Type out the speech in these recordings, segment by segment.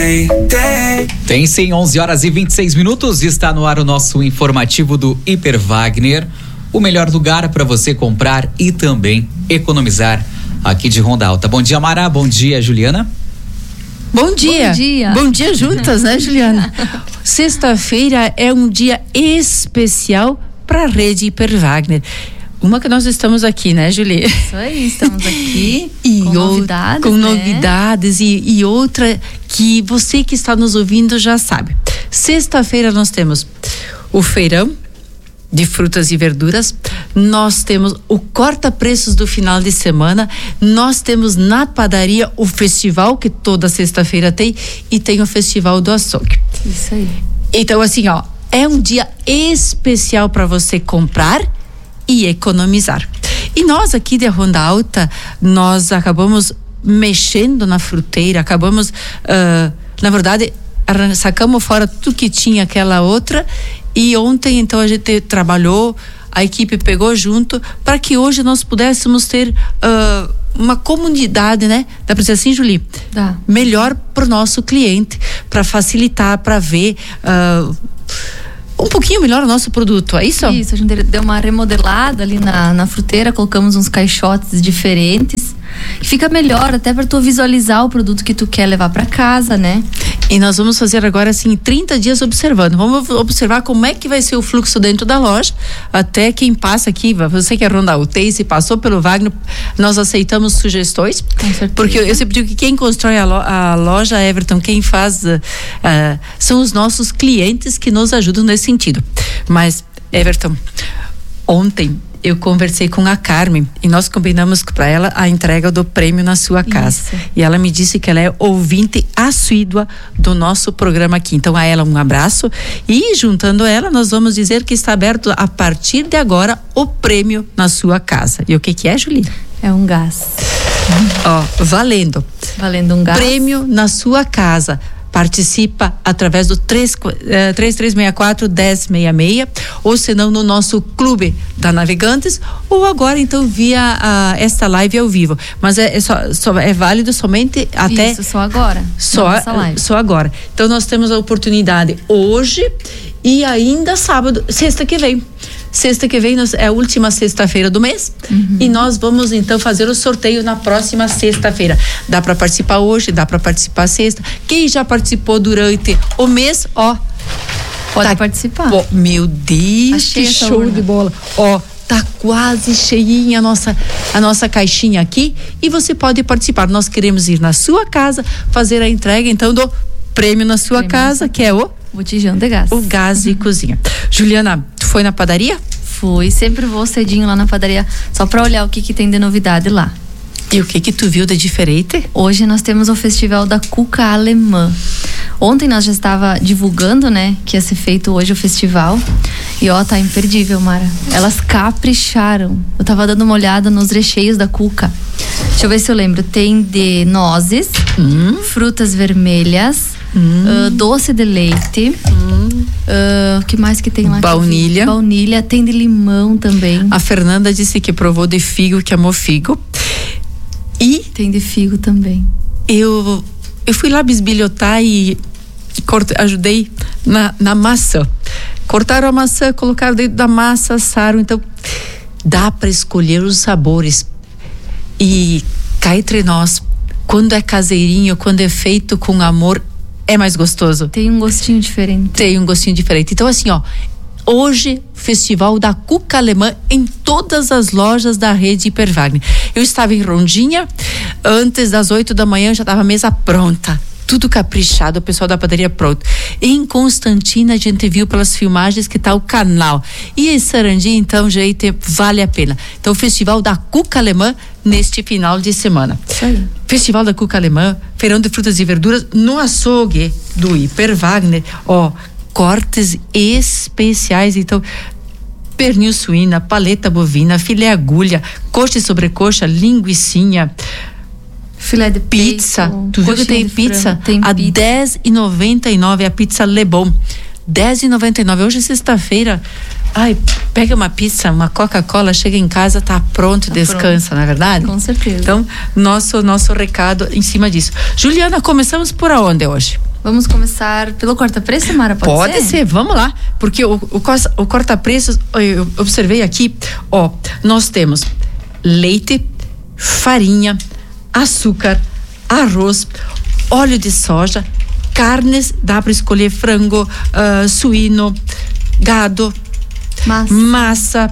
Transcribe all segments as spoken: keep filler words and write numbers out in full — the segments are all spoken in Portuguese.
Tem, tem. Tem sim, onze horas e vinte e seis minutos, está no ar o nosso informativo do Hiper Wagner, o melhor lugar para você comprar e também economizar aqui de Ronda Alta. Bom dia, Mara, bom dia, Juliana. Bom dia. Bom dia. Bom dia juntas, né, Juliana? Sexta-feira é um dia especial para a Rede Hiper Wagner. Uma que nós estamos aqui, né, Julie? Isso aí, estamos aqui e com o, novidades, com né? novidades e, e outra que você que está nos ouvindo já sabe. Sexta-feira nós temos o feirão de frutas e verduras, nós temos o corta-preços do final de semana, nós temos na padaria o festival que toda sexta-feira tem e tem o festival do açougue. Isso aí. Então assim, ó, é um dia especial para você comprar e economizar. E nós aqui de Ronda Alta, nós acabamos mexendo na fruteira, acabamos, uh, na verdade, sacamos fora tudo que tinha aquela outra e ontem então a gente trabalhou, a equipe pegou junto para que hoje nós pudéssemos ter uh, uma comunidade, né? Dá pra dizer assim, Julie? Dá. Melhor pro nosso cliente, para facilitar, para ver uh, um pouquinho melhor o nosso produto, é isso? Isso, a gente deu uma remodelada ali na, na fruteira, colocamos uns caixotes diferentes. Fica melhor até para tu visualizar o produto que tu quer levar para casa, né? E nós vamos fazer agora assim trinta dias observando. Vamos observar como é que vai ser o fluxo dentro da loja. Até quem passa aqui, você que é Ronda Alta e se passou pelo Wagner, nós aceitamos sugestões. Com certeza. Porque eu sempre digo que quem constrói a, lo, a loja, Everton, quem faz uh, uh, são os nossos clientes que nos ajudam nesse sentido. Mas, Everton, ontem eu conversei com a Carmen e nós combinamos para ela a entrega do prêmio na sua casa. Isso. E ela me disse que ela é ouvinte assídua do nosso programa aqui. Então a ela um abraço e juntando ela nós vamos dizer que está aberto a partir de agora o prêmio na sua casa. E o que que é, Julie? É um gás. Ó, valendo. Valendo um gás. Prêmio na sua casa. Participa através do três três seis quatro, um zero seis seis ou senão no nosso clube da Navegantes ou agora então via uh, esta live ao vivo, mas é, é, só, só, é válido somente até isso, só agora só, só agora, então nós temos a oportunidade hoje e ainda sábado, sexta que vem Sexta que vem é a última sexta-feira do mês uhum. E nós vamos então fazer o sorteio na próxima sexta-feira. Dá para participar hoje, dá para participar sexta. Quem já participou durante o mês, ó, pode tá, participar. Ó, meu Deus, que show de bola. Ó, tá quase cheinha a nossa a nossa caixinha aqui e você pode participar. Nós queremos ir na sua casa fazer a entrega então do prêmio na sua prêmio. casa, que é o botijão de gás. O gás uhum. e cozinha. Juliana, tu foi na padaria? Fui, sempre vou cedinho lá na padaria, só pra olhar o que que tem de novidade lá. E o que que tu viu de diferente? Hoje nós temos o festival da cuca alemã. Ontem nós já estava divulgando, né, que ia ser feito hoje o festival. E ó, tá imperdível, Mara. Elas capricharam. Eu tava dando uma olhada nos recheios da cuca. Deixa eu ver se eu lembro. Tem de nozes, hum. frutas vermelhas, Hum. Uh, doce de leite, hum. uh, o que mais que tem lá? Baunilha. Baunilha, tem de limão também. A Fernanda disse que provou de figo, que amou figo. E tem de figo também. Eu, eu fui lá bisbilhotar e corte, ajudei na, na maçã. Cortaram a maçã, colocaram dentro da massa, assaram. Então dá para escolher os sabores. E cá entre nós, quando é caseirinho, quando é feito com amor, é mais gostoso. Tem um gostinho diferente. Tem um gostinho diferente. Então assim, ó, hoje festival da cuca alemã em todas as lojas da rede Hiper Wagner. Eu estava em Rondinha, antes das oito da manhã já estava a mesa pronta. Tudo caprichado, o pessoal da padaria pronto. Em Constantina a gente viu pelas filmagens que tá o canal. E em Sarandi, então, gente, vale a pena. Então, o Festival da Cuca Alemã neste final de semana. Sim. Festival da Cuca Alemã, feirão de frutas e verduras no açougue do Hiper Wagner. Ó, cortes especiais, então, pernil suína, paleta bovina, filé agulha, coxa e sobrecoxa, linguicinha, filé de pizza, peito, tu viu que tem pizza tem a pizza. dez reais e noventa e nove, a pizza Le Bon, dez reais e noventa e nove. Hoje é sexta-feira, ai, pega uma pizza, uma Coca-Cola, chega em casa, tá pronto, tá descansa, pronto. Não é verdade? Com certeza. Então, nosso, nosso recado em cima disso. Juliana, começamos por aonde hoje? Vamos começar pelo corta-preço, Mara? Pode, Pode ser? ser, vamos lá. Porque o, o, o corta-preços, eu observei aqui, ó, nós temos leite, farinha, açúcar, arroz, óleo de soja, carnes, dá para escolher frango, uh, suíno, gado, massa, massa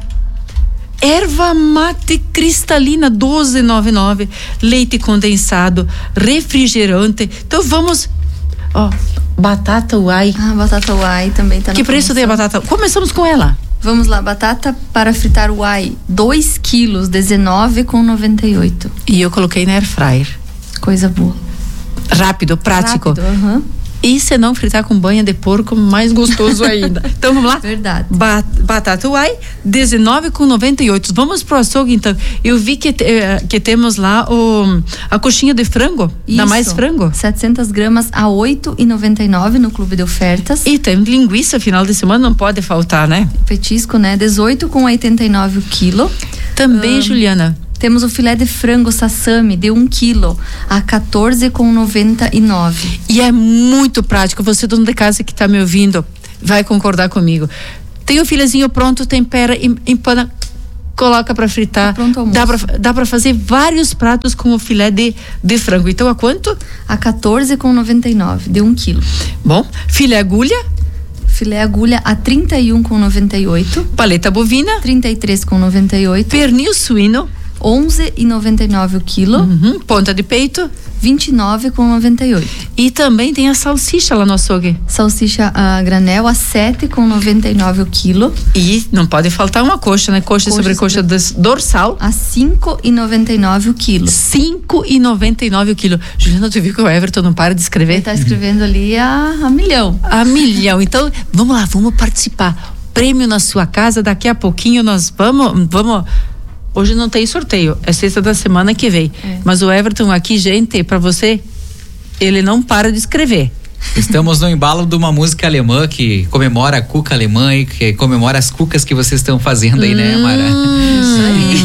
erva mate cristalina doze e noventa e nove, leite condensado, refrigerante. Então vamos, ó, batata uai. Ah, batata uai também tá na Que preço tem a batata? Começamos com ela. Vamos lá, batata para fritar uai, dois quilos, dezenove reais e noventa e oito. E eu coloquei na air fryer. Coisa boa. Rápido, prático. Rápido, aham. Uhum. E se não fritar com banha de porco, mais gostoso ainda. Então vamos lá? Verdade. Ba- batata uai, dezenove reais e noventa e oito. Vamos pro açougue então. Eu vi que, te, que temos lá o, a coxinha de frango. Isso. Dá mais frango? setecentas gramas a oito reais e noventa e nove no Clube de Ofertas. E tem linguiça, final de semana não pode faltar, né? Petisco, né? dezoito reais e oitenta e nove o quilo. Também, um, Juliana. Temos o filé de frango sassami de um quilo a quatorze reais e noventa e nove. E é muito prático. Você, dono de casa que está me ouvindo, vai concordar comigo. Tem o filezinho pronto, tempera, empana, coloca para fritar. Tá pronto, almoço. Dá para dá para fazer vários pratos com o filé de, de frango. Então, a quanto? A quatorze reais e noventa e nove, de um quilo. Bom, filé agulha? Filé agulha a trinta e um reais e noventa e oito. Paleta bovina? trinta e três reais e noventa e oito. Pernil suíno? onze reais e noventa e nove o quilo. Uhum. Ponta de peito? vinte e nove reais e noventa e oito. E também tem a salsicha lá no açougue. Salsicha a granel a sete reais e noventa e nove o quilo. E não pode faltar uma coxa, né? Coxa, coxa sobre coxa sobre... dorsal. A cinco reais e noventa e nove o quilo. cinco reais e noventa e nove o quilo. Juliana, tu viu que o Everton não para de escrever? Ele tá escrevendo ali a, a milhão. A milhão. Então, vamos lá, vamos participar. Prêmio na sua casa, daqui a pouquinho nós vamos, vamos... Hoje não tem sorteio, é sexta da semana que vem. É. Mas o Everton aqui, gente, para você, ele não para de escrever. Estamos no embalo de uma música alemã que comemora a cuca alemã e que comemora as cucas que vocês estão fazendo aí, hum, né, Mara? Isso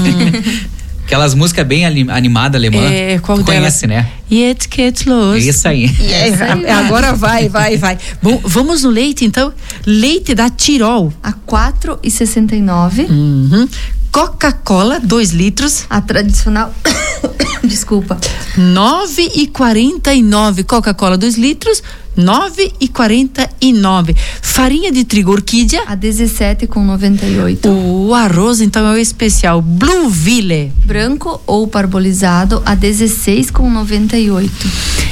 aí. Aquelas músicas bem animadas alemã. É, qual conhece, né? Jetzt geht's los. Isso aí. Isso aí. Agora vai, vai, vai. Bom, vamos no leite, então. Leite da Tirol. A quatro reais e sessenta e nove. Uhum. Coca-Cola, dois litros. A tradicional. Desculpa. nove reais e quarenta e nove. Coca-Cola, dois litros. nove reais e quarenta e nove. Farinha de trigo orquídea. A dezessete reais e noventa e oito. O arroz, então, é o especial. Blueville. Branco ou parbolizado a dezesseis reais e noventa e oito.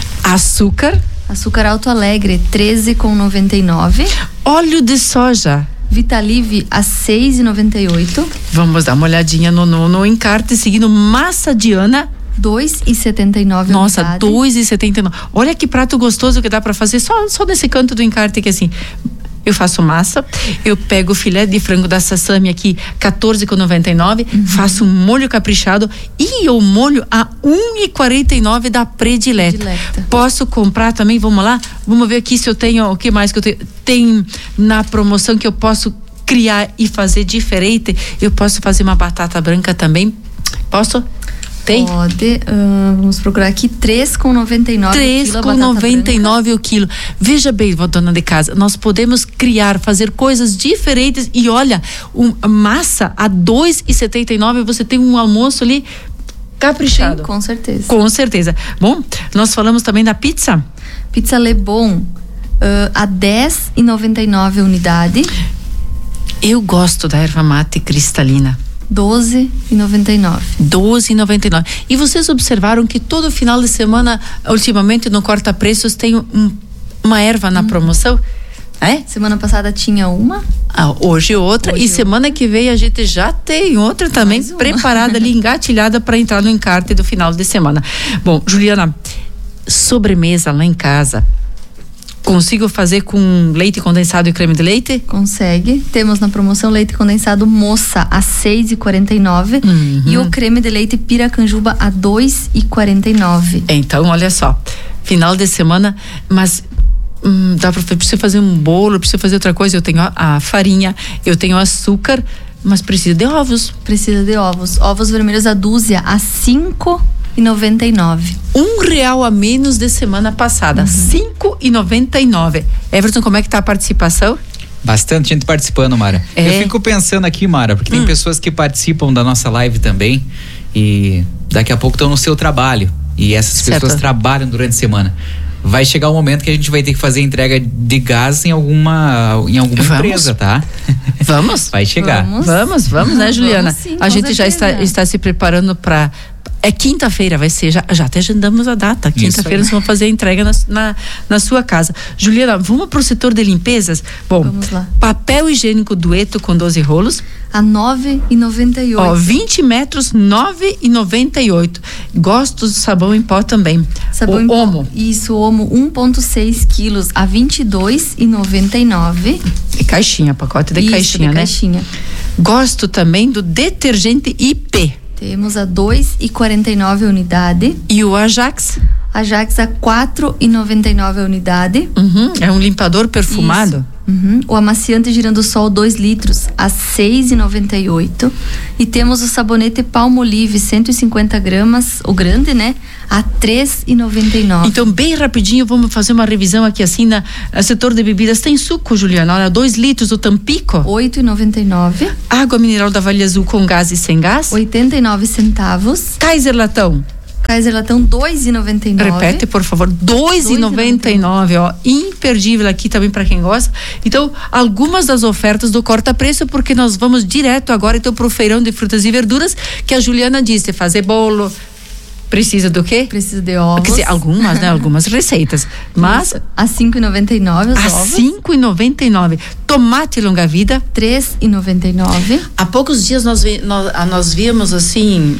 Açúcar. Açúcar Alto Alegre, treze reais e noventa e nove. Óleo de soja. Vitalive a seis reais e noventa e oito. Vamos dar uma olhadinha no, no, no encarte, seguindo massa Diana. dois reais e setenta e nove. Nossa, dois reais e setenta e nove. Olha que prato gostoso que dá pra fazer só, só nesse canto do encarte que assim, eu faço massa, eu pego o filé de frango da Sassami aqui, quatorze reais e noventa e nove, uhum. Faço um molho caprichado e o molho a um real e quarenta e nove da Predileta. Predileta. Posso comprar também, vamos lá? Vamos ver aqui se eu tenho, o que mais que eu tenho? Tem na promoção que eu posso criar e fazer diferente. Eu posso fazer uma batata branca também. Posso? Tem? Pode, uh, vamos procurar aqui, três reais e noventa e nove. três reais e noventa e nove o quilo. Veja bem, dona de casa, nós podemos criar, fazer coisas diferentes e olha, um, massa a dois reais e setenta e nove, você tem um almoço ali caprichado. Sim, com certeza. Com certeza. Bom, nós falamos também da pizza. Pizza Le Bon, uh, a dez reais e noventa e nove a unidade. Eu gosto da erva mate cristalina. doze reais e noventa e nove. doze reais e noventa e nove. E vocês observaram que todo final de semana, ultimamente no Corta Preços, tem um, uma erva na hum. promoção? É? Semana passada tinha uma. Ah, hoje outra. Hoje e semana outra. Que vem a gente já tem outra também preparada ali, engatilhada para entrar no encarte do final de semana. Bom, Juliana, sobremesa lá em casa. Consigo fazer com leite condensado e creme de leite? Consegue. Temos na promoção leite condensado moça a seis reais e quarenta e nove. Uhum. E o creme de leite piracanjuba a dois reais e quarenta e nove. Então, olha só. Final de semana, mas hum, dá pra preciso fazer um bolo, preciso fazer outra coisa. Eu tenho a, a farinha, eu tenho açúcar, mas precisa de ovos. Precisa de ovos. Ovos vermelhos a dúzia a cinco e noventa e nove. Um real a menos de semana passada, uhum. cinco e noventa e nove. Everton, como é que tá a participação? Bastante gente participando, Mara. É. Eu fico pensando aqui, Mara, porque tem hum. pessoas que participam da nossa live também e daqui a pouco estão no seu trabalho e essas certo. pessoas trabalham durante a semana. Vai chegar um momento que a gente vai ter que fazer entrega de gás em alguma em alguma vamos. empresa, tá? Vamos? Vai chegar. Vamos, vamos, vamos né, Juliana? Vamos, sim, a gente certeza. já está, está se preparando para é quinta-feira, vai ser, já, já até agendamos a data, quinta-feira nós vamos fazer a entrega na, na, na sua casa. Juliana, vamos pro setor de limpezas? Bom, vamos lá. Papel higiênico Dueto com doze rolos. A nove e noventa e oito. Ó, vinte metros, nove e noventa e oito. Gosto do sabão em pó também. Sabão o em pó. Omo. Isso, Omo, um ponto seis quilos a vinte e dois e noventa e nove. E caixinha, pacote de Isso, caixinha, de né? caixinha. Gosto também do detergente I P. Temos a dois e quarenta e nove a unidade. E o Ajax? Ajax a quatro e noventa e nove a unidade. Uhum, é um limpador perfumado. Uhum. O amaciante Girandosol dois litros a seis e noventa e oito. E temos o sabonete Palmolive cento e cinquenta gramas, o grande, né? A três e noventa e nove. Então, bem rapidinho, vamos fazer uma revisão aqui assim na no setor de bebidas. Tem suco, Juliana, olha, dois litros o Tampico. oito e noventa e nove. Água mineral da Vale Azul com gás e sem gás. oitenta e nove centavos. Kaiser Latão. Kaiser Latão dois e noventa e nove. Repete, por favor. dois e noventa e nove, ó. Imperdível aqui também para quem gosta. Então, algumas das ofertas do corta preço, porque nós vamos direto agora então pro feirão de frutas e verduras, que a Juliana disse, fazer bolo. Precisa do quê? Precisa de ovos. Quer dizer, algumas, né? Algumas receitas. Mas a cinco e noventa e nove os a ovos. cinco e noventa e nove. Tomate longa vida, três e noventa e nove. Há poucos dias nós vi, nós, nós víamos assim,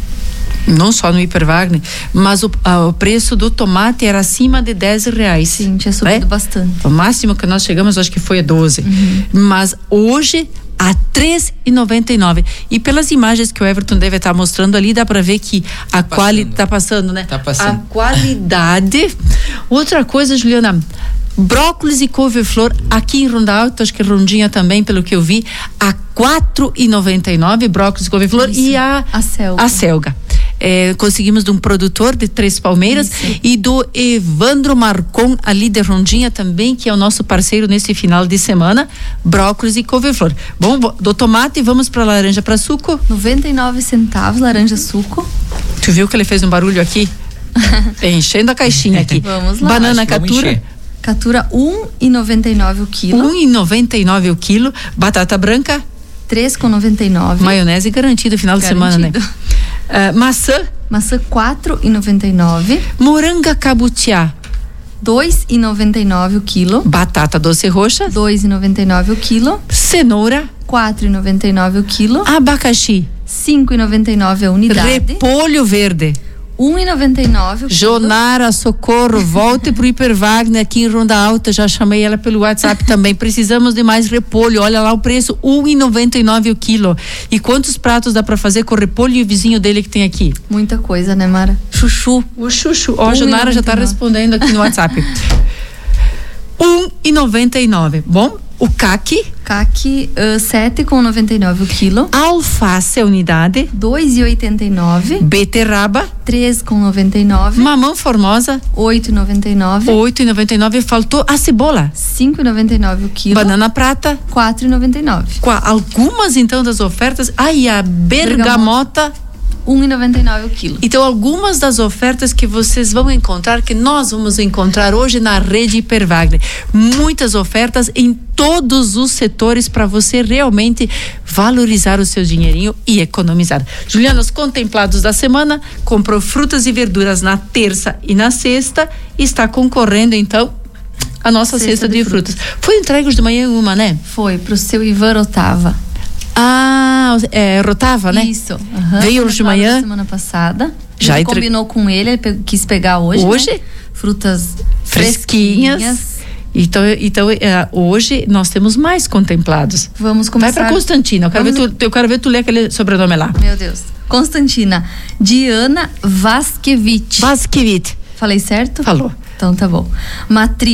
não só no Hiper Wagner, mas o, a, o preço do tomate era acima de dez reais. Sim, tinha subido, né? Bastante. O máximo que nós chegamos, acho que foi a doze. Uhum. Mas hoje a três e noventa e nove. E pelas imagens que o Everton deve estar mostrando ali, dá para ver que a tá qualidade tá passando, né? Tá passando. A qualidade. Outra coisa, Juliana, brócolis e couve-flor aqui em Ronda Alta, acho que Rondinha também, pelo que eu vi, a quatro e noventa e nove, brócolis e couve-flor. E a a selga. A selga. É, conseguimos de um produtor de Três Palmeiras. Isso. E do Evandro Marcon, ali de Rondinha também, que é o nosso parceiro nesse final de semana, brócolis e couve-flor. Bom, do tomate vamos para laranja para suco. noventa e nove centavos, laranja suco. Tu viu que ele fez um barulho aqui? Enchendo a caixinha aqui. Vamos lá. Banana catura. Catura um e noventa e nove o quilo. um e noventa e nove o quilo. Batata branca. três e noventa e nove. Maionese garantido final garantido. de semana, né? Uh, maçã. Maçã quatro e noventa e nove. Moranga cabutiá. dois e noventa e nove o quilo. Batata doce roxa. dois e noventa e nove o quilo. Cenoura. quatro e noventa e nove o quilo. Abacaxi. cinco e noventa e nove a unidade. Repolho verde. um e noventa e nove o quilo. Jonara, socorro, volte pro Hiper Wagner aqui em Ronda Alta, já chamei ela pelo WhatsApp também, precisamos de mais repolho, olha lá o preço, um e noventa e nove o quilo. E quantos pratos dá pra fazer com o repolho e o vizinho dele que tem aqui? Muita coisa, né, Mara? Chuchu. O chuchu, ó, a Jonara já tá respondendo aqui no WhatsApp. um e noventa e nove. Bom, o caqui. Caqui, uh, sete e noventa e nove o quilo. Alface a unidade. dois e oitenta e nove. Beterraba. três e noventa e nove. Mamão formosa. oito e noventa e nove. oito e noventa e nove. Faltou a cebola. cinco e noventa e nove o quilo. Banana prata. quatro e noventa e nove. Algumas então das ofertas. Ai, a bergamota. bergamota. um e noventa e nove o quilo. Então, algumas das ofertas que vocês vão encontrar, que nós vamos encontrar hoje na rede Hiper Wagner. Muitas ofertas em todos os setores para você realmente valorizar o seu dinheirinho e economizar. Juliana, os contemplados da semana, comprou frutas e verduras na terça e na sexta e está concorrendo então a nossa cesta, cesta de, de frutas. frutas. Foi entregue de manhã uma, né? Foi, pro seu Ivan Otava. Ah, é, rotava, né? Isso. Uhum. Veio hoje de manhã. Semana passada. Já entre... combinou com ele, ele pe... quis pegar hoje. Hoje? Né? Frutas fresquinhas. fresquinhas. Então, então é, hoje nós temos mais contemplados. Vamos começar. Vai pra Constantina. Eu quero, Vamos... ver tu, eu quero ver tu ler aquele sobrenome lá. Meu Deus. Constantina. Diana Vaskevich. Vaskevich. Falei certo? Falou. Então tá bom. Matriz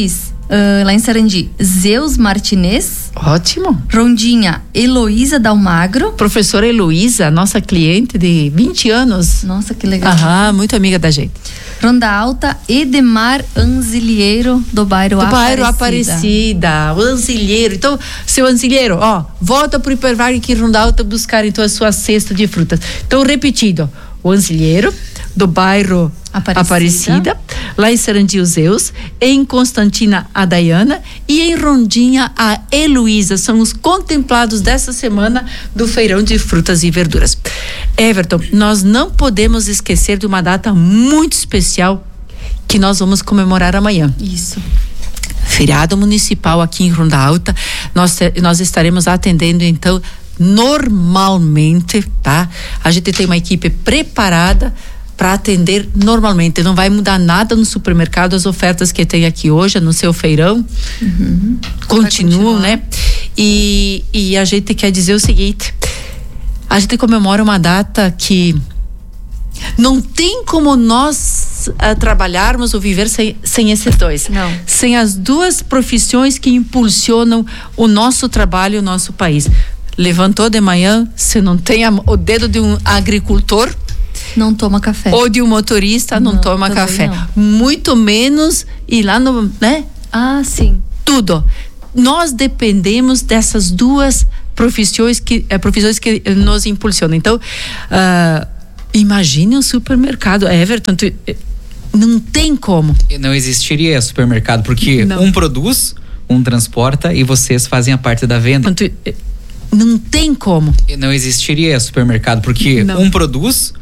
Uh, lá em Sarandi, Zeus Martinez. Ótimo. Rondinha, Heloísa Dalmagro. Professora Heloísa, nossa cliente de vinte anos. Nossa, que legal. Aham, muito amiga da gente. Ronda Alta, Edemar Anzilheiro, do bairro do bairro Aparecida. Aparecida, o Anzilheiro. Então, seu Anzilheiro, ó, volta pro Hipervagner aqui em Ronda Alta buscar então a sua cesta de frutas. Então, repetido, o Anzilheiro, do bairro Aparecida, Aparecida lá em Sarandi, os Zeus, em Constantina, a Dayana, e em Rondinha, a Heloísa. São os contemplados dessa semana do Feirão de Frutas e Verduras. Everton, nós não podemos esquecer de uma data muito especial que nós vamos comemorar amanhã. Isso. Feriado municipal aqui em Ronda Alta. Nós, nós estaremos atendendo então normalmente, tá? A gente tem uma equipe preparada para atender normalmente. Não vai mudar nada no supermercado, as ofertas que tem aqui hoje no seu feirão uhum. continuam, né? E, e a gente quer dizer o seguinte: a gente comemora uma data que não tem como nós uh, trabalharmos ou viver sem, sem esses dois. Não. Sem as duas profissões que impulsionam o nosso trabalho e o nosso país. Levantou de manhã, se não tem a, o dedo de um agricultor, não toma café. Ou de um motorista, não, não toma café. Não. Muito menos ir lá no, né? Ah, sim. Tudo. Nós dependemos dessas duas profissões que, é, profissões que nos impulsionam. Então, uh, imagine um supermercado. Everton, tu, não tem como. Não existiria supermercado, porque não. um produz, um transporta e vocês fazem a parte da venda. Tu, não tem como. Não existiria supermercado, porque não. um produz,